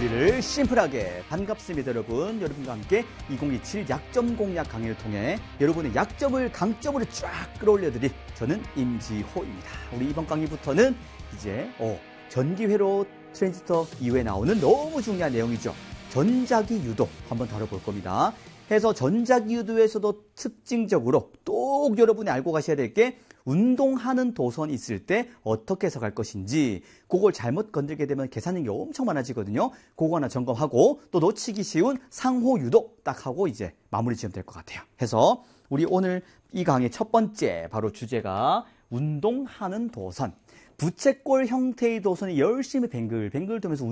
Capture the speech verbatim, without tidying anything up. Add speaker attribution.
Speaker 1: 원리를 심플하게 반갑습니다 여러분. 여러분과 함께 이천이십칠 약점 공략 강의를 통해 여러분의 약점을 강점으로 쫙 끌어올려드릴 저는 임지호입니다. 우리 이번 강의부터는 이제 어, 전기회로 트랜지스터 이후에 나오는 너무 중요한 내용이죠. 전자기 유도 한번 다뤄볼 겁니다. 해서 전자기 유도에서도 특징적으로 또 여러분이 알고 가셔야 될 게 운동하는 도선이 있을 때 어떻게 해석할 것인지, 그걸 잘못 건들게 되면 계산능력이 엄청 많아지거든요. 그거 하나 점검하고 또 놓치기 쉬운 상호 유도 딱 하고 이제 마무리 지으면 될 것 같아요. 해서 우리 오늘 이 강의 첫 번째 바로 주제가 운동하는 도선. 부채꼴 형태의 도선이 열심히 뱅글뱅글 돌면서